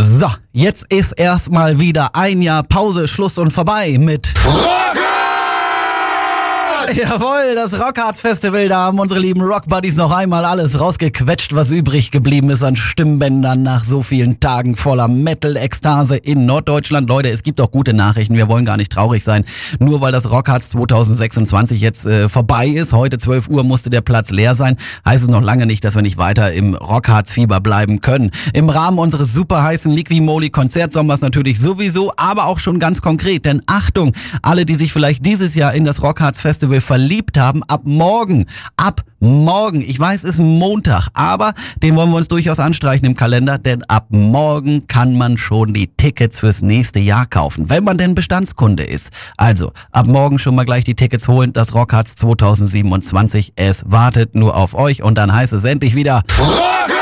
So, jetzt ist erstmal wieder ein Jahr Pause, Schluss und vorbei mit Jawohl, das Rockharz Festival, da haben unsere lieben Rockbuddies noch einmal alles rausgequetscht, was übrig geblieben ist an Stimmbändern nach so vielen Tagen voller Metal-Ekstase in Norddeutschland. Leute, es gibt auch gute Nachrichten, wir wollen gar nicht traurig sein, nur weil das Rockharz 2026 jetzt vorbei ist. Heute 12 Uhr musste der Platz leer sein, heißt es noch lange nicht, dass wir nicht weiter im Rockharz-Fieber bleiben können. Im Rahmen unseres super heißen Liqui-Moly-Konzertsommers natürlich sowieso, aber auch schon ganz konkret, denn Achtung, alle, die sich vielleicht dieses Jahr in das Rockharz Festival verliebt haben, ab morgen, ich weiß, es ist Montag, aber den wollen wir uns durchaus anstreichen im Kalender, denn ab morgen kann man schon die Tickets fürs nächste Jahr kaufen, wenn man denn Bestandskunde ist. Also, ab morgen schon mal gleich die Tickets holen, das Rockharz 2027, es wartet nur auf euch und dann heißt es endlich wieder Rockharz!